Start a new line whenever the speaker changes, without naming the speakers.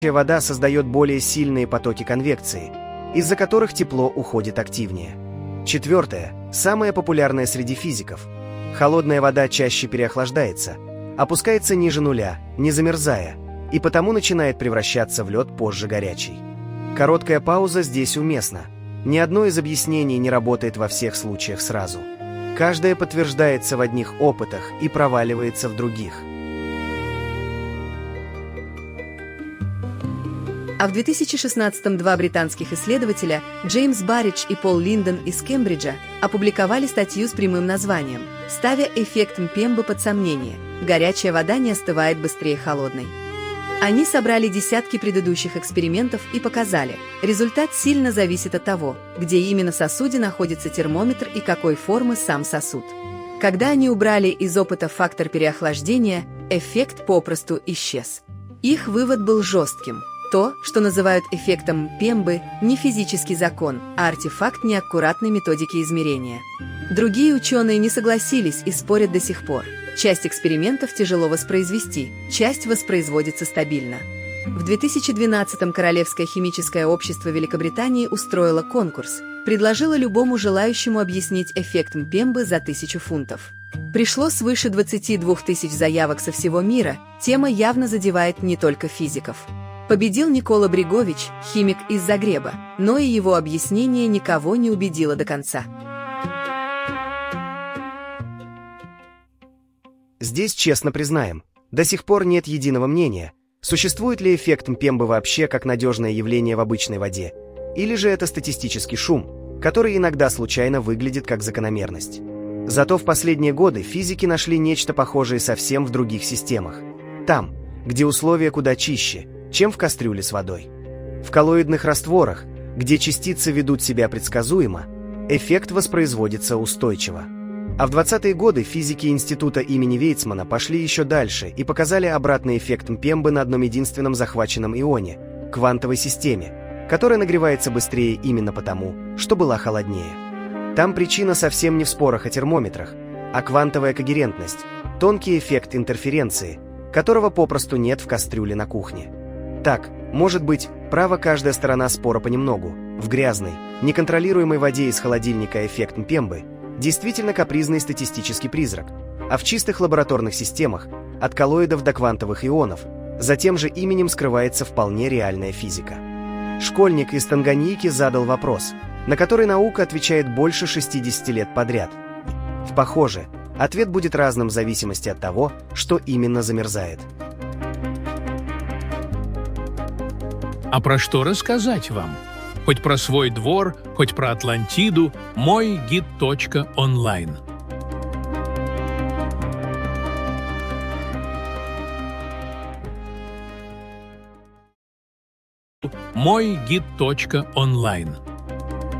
вода создает более сильные потоки конвекции, из-за которых тепло уходит активнее. Четвертое, самое популярное среди физиков. Холодная вода чаще переохлаждается, опускается ниже нуля, не замерзая, и потому начинает превращаться в лед позже горячей. Короткая пауза здесь уместна. Ни одно из объяснений не работает во всех случаях сразу. Каждое подтверждается в одних опытах и проваливается в других.
А в 2016-м два британских исследователя, Джеймс Барридж и Пол Линден из Кембриджа, опубликовали статью с прямым названием «Ставя эффект Мпембы под сомнение. Горячая вода не остывает быстрее холодной». Они собрали десятки предыдущих экспериментов и показали, результат сильно зависит от того, где именно в сосуде находится термометр и какой формы сам сосуд. Когда они убрали из опыта фактор переохлаждения, эффект попросту исчез. Их вывод был жестким. То, что называют эффектом Мпембы, не физический закон, а артефакт неаккуратной методики измерения. Другие ученые не согласились и спорят до сих пор. Часть экспериментов тяжело воспроизвести, часть воспроизводится стабильно. В 2012-м Королевское химическое общество Великобритании устроило конкурс, предложило любому желающему объяснить эффект Мпембы за 1000 фунтов. Пришло свыше 22 тысяч заявок со всего мира, тема явно задевает не только физиков. Победил Никола Бригович, химик из Загреба, но и его объяснение никого не убедило до конца.
Здесь честно признаем, до сих пор нет единого мнения, существует ли эффект Мпембы вообще как надежное явление в обычной воде, или же это статистический шум, который иногда случайно выглядит как закономерность. Зато в последние годы физики нашли нечто похожее совсем в других системах. Там, где условия куда чище, чем в кастрюле с водой. В коллоидных растворах, где частицы ведут себя предсказуемо, эффект воспроизводится устойчиво. А в 20-е годы физики института имени Вейцмана пошли еще дальше и показали обратный эффект Мпембы на одном единственном захваченном ионе – квантовой системе, которая нагревается быстрее именно потому, что была холоднее. Там причина совсем не в спорах о термометрах, а квантовая когерентность, тонкий эффект интерференции, которого попросту нет в кастрюле на кухне. Так, может быть, права каждая сторона спора понемногу. В грязной, неконтролируемой воде из холодильника эффект Мпембы действительно капризный статистический призрак, а в чистых лабораторных системах, от коллоидов до квантовых ионов, за тем же именем скрывается вполне реальная физика. Школьник из Танганьики задал вопрос, на который наука отвечает больше 60 лет подряд. Похоже, ответ будет разным в зависимости от того, что именно замерзает.
А про что рассказать вам? Хоть про свой двор, хоть про Атлантиду, мойгид.онлайн. мойгид.онлайн